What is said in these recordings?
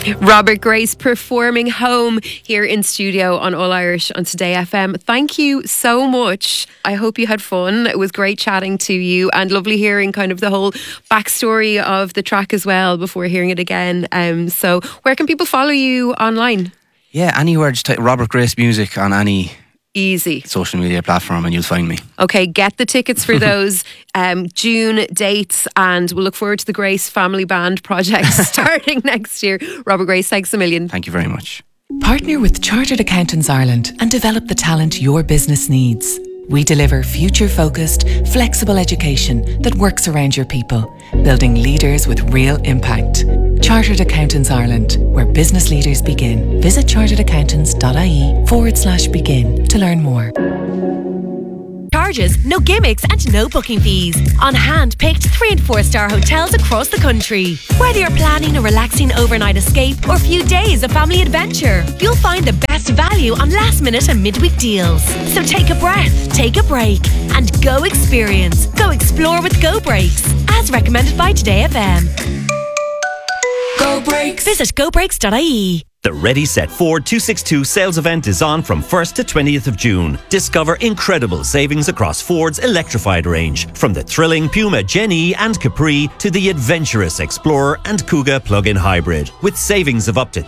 Robert Grace performing Home here in studio on All Irish on Today FM. Thank you so much. I hope you had fun. It was great chatting to you and lovely hearing kind of the whole backstory of the track as well before hearing it again. So where can people follow you online? Yeah, anywhere. Just type Robert Grace Music on any easy social media platform and you'll find me. Okay, get the tickets for those June dates, and we'll look forward to the Grace Family Band project starting next year. Robert Grace, thanks a million. Thank you very much. Partner with Chartered Accountants Ireland and develop the talent your business needs. We deliver future-focused, flexible education that works around your people, building leaders with real impact. Chartered Accountants Ireland, where business leaders begin. Visit charteredaccountants.ie/begin to learn more. Charges, no gimmicks and no booking fees. On hand-picked 3- and 4-star hotels across the country. Whether you're planning a relaxing overnight escape or a few days of family adventure, you'll find the best value on last-minute and midweek deals. So take a breath, take a break, and go experience. Go explore with Go Breaks, as recommended by Today FM. Go Breaks. Visit gobreaks.ie. The Ready Set Ford 262 sales event is on from 1st to 20th of June. Discover incredible savings across Ford's electrified range, from the thrilling Puma Gen E and Capri to the adventurous Explorer and Kuga plug-in hybrid. With savings of up to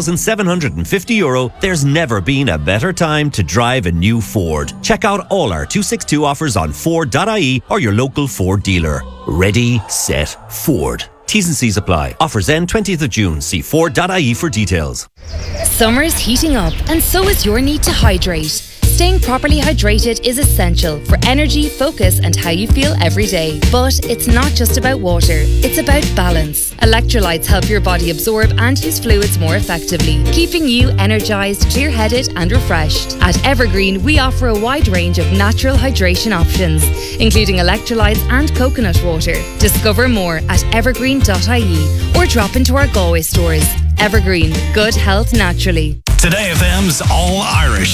€3,750, there's never been a better time to drive a new Ford. Check out all our 262 offers on Ford.ie or your local Ford dealer. Ready, set, Ford. T's and C's apply. Offers end 20th of June. See Ford.ie for details. Summer's heating up, and so is your need to hydrate. Staying properly hydrated is essential for energy, focus, and how you feel every day. But it's not just about water, it's about balance. Electrolytes help your body absorb and use fluids more effectively, keeping you energised, clear-headed, and refreshed. At Evergreen, we offer a wide range of natural hydration options, including electrolytes and coconut water. Discover more at evergreen.ie or drop into our Galway stores. Evergreen, good health naturally. Today FM's All Irish.